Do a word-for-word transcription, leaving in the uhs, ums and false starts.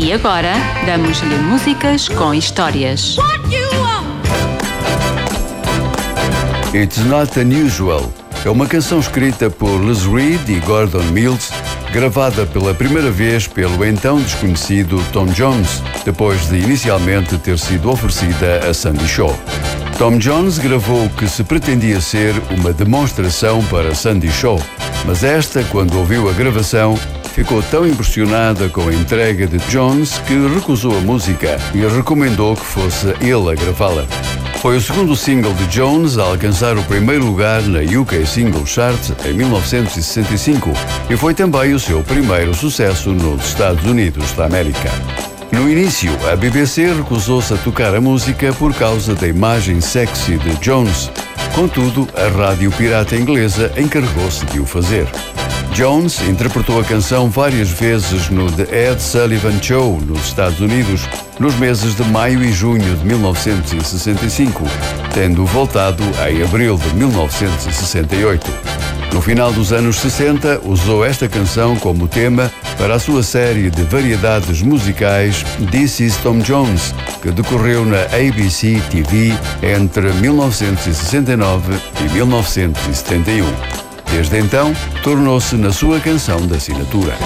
E agora, damos-lhe músicas com histórias. It's Not Unusual é uma canção escrita por Liz Reed e Gordon Mills, gravada pela primeira vez pelo então desconhecido Tom Jones, depois de inicialmente ter sido oferecida a Sandy Shaw. Tom Jones gravou o que se pretendia ser uma demonstração para Sandy Shaw, mas esta, quando ouviu a gravação, ficou tão impressionada com a entrega de Jones que recusou a música e recomendou que fosse ele a gravá-la. Foi o segundo single de Jones a alcançar o primeiro lugar na U K Single Chart em mil novecentos e sessenta e cinco e foi também o seu primeiro sucesso nos Estados Unidos da América. No início, a B B C recusou-se a tocar a música por causa da imagem sexy de Jones. Contudo, a rádio pirata inglesa encarregou-se de o fazer. Jones interpretou a canção várias vezes no The Ed Sullivan Show, nos Estados Unidos, nos meses de maio e junho de mil novecentos e sessenta e cinco, tendo voltado em abril de mil novecentos e sessenta e oito. No final dos anos sessenta, usou esta canção como tema para a sua série de variedades musicais This Is Tom Jones, que decorreu na A B C T V entre mil novecentos e sessenta e nove e mil novecentos e setenta e um. Desde então, tornou-se na sua canção de assinatura.